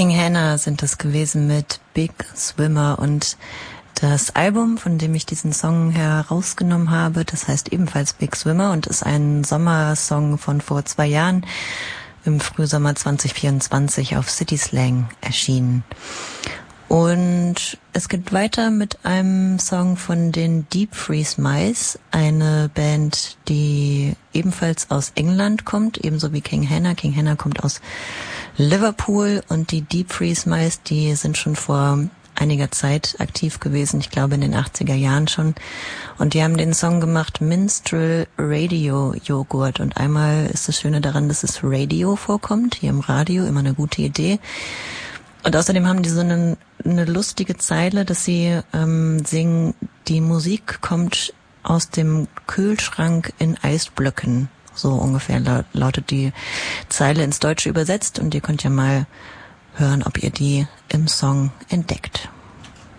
King Hannah sind es gewesen mit Big Swimmer, und das Album, von dem ich diesen Song herausgenommen habe, das heißt ebenfalls Big Swimmer und ist ein Sommersong von vor 2 Jahren, im Frühsommer 2024 auf City Slang erschienen. Und es geht weiter mit einem Song von den Deep Freeze Mice, eine Band, die ebenfalls aus England kommt, ebenso wie King Hannah. King Hannah kommt aus Liverpool, und die Deep Freeze Mice, die sind schon vor einiger Zeit aktiv gewesen, ich glaube in den 80er Jahren schon. Und die haben den Song gemacht Minstrel Radio Joghurt. Und einmal ist das Schöne daran, dass es Radio vorkommt, hier im Radio, immer eine gute Idee. Und außerdem haben die so eine lustige Zeile, dass sie singen, die Musik kommt aus dem Kühlschrank in Eisblöcken. So ungefähr lautet die Zeile ins Deutsche übersetzt, und ihr könnt ja mal hören, ob ihr die im Song entdeckt.